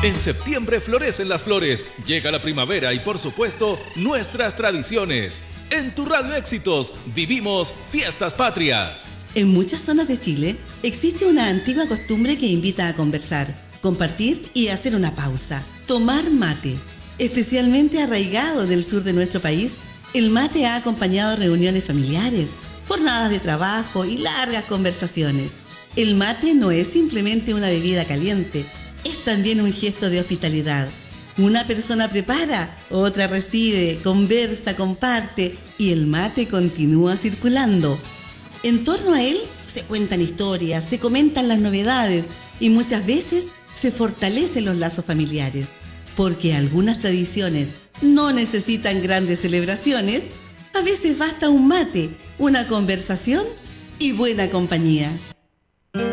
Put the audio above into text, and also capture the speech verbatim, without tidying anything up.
En septiembre florecen las flores, llega la primavera y por supuesto nuestras tradiciones. En tu Radio Éxitos vivimos fiestas patrias. En muchas zonas de Chile existe una antigua costumbre que invita a conversar, compartir y hacer una pausa. Tomar mate. Especialmente arraigado del sur de nuestro país, el mate ha acompañado reuniones familiares, jornadas de trabajo y largas conversaciones. El mate no es simplemente una bebida caliente, es también un gesto de hospitalidad. Una persona prepara, otra recibe, conversa, comparte y el mate continúa circulando. En torno a él se cuentan historias, se comentan las novedades y muchas veces se fortalecen los lazos familiares. Porque algunas tradiciones no necesitan grandes celebraciones, a veces basta un mate, una conversación y buena compañía.